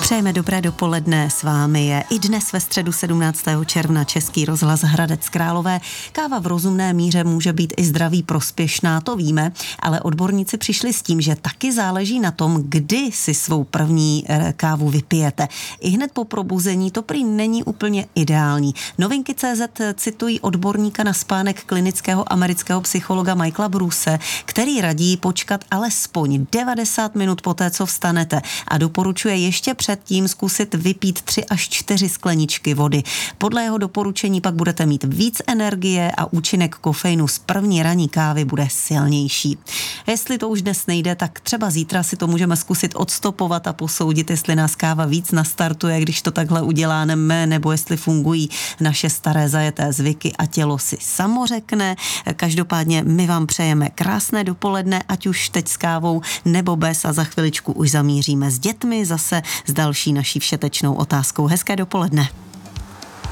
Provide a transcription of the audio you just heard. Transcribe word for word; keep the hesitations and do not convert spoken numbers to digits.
Přejeme dobré dopoledne, s vámi je i dnes ve středu sedmnáctého června Český rozhlas Hradec Králové. Káva v rozumné míře může být i zdraví prospěšná, to víme, ale odborníci přišli s tím, že taky záleží na tom, kdy si svou první kávu vypijete. I hned po probuzení to prý není úplně ideální. Novinky tečka cé zet citují odborníka na spánek klinického amerického psychologa Michaela Bruce, který radí počkat alespoň devadesát minut poté, co vstanete, a doporučuje ještě předtím zkusit vypít tři až čtyři skleničky vody. Podle jeho doporučení pak budete mít víc energie a účinek kofeinu z první ranní kávy bude silnější. Jestli to už dnes nejde, tak třeba zítra si to můžeme zkusit odstopovat a posoudit, jestli nás káva víc nastartuje, když to takhle uděláme, nebo jestli fungují naše staré zajeté zvyky a tělo si samo řekne. Každopádně my vám přejeme krásné dopoledne, ať už teď s kávou nebo bez, a za chviličku už zamíříme s dětmi zase s další naší všetečnou otázkou. Hezké dopoledne.